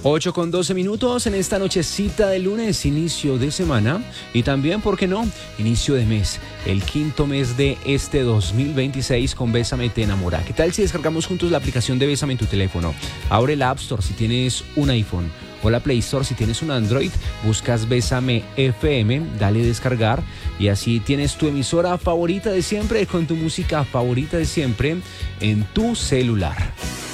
8:12 en esta nochecita de lunes, inicio de semana y también, ¿por qué no?, inicio de mes, el quinto mes de este 2026 con Bésame Te Enamora. ¿Qué tal si descargamos juntos la aplicación de Bésame en tu teléfono? Abre la App Store si tienes un iPhone o la Play Store si tienes un Android, buscas Bésame FM, dale descargar y así tienes tu emisora favorita de siempre con tu música favorita de siempre en tu celular.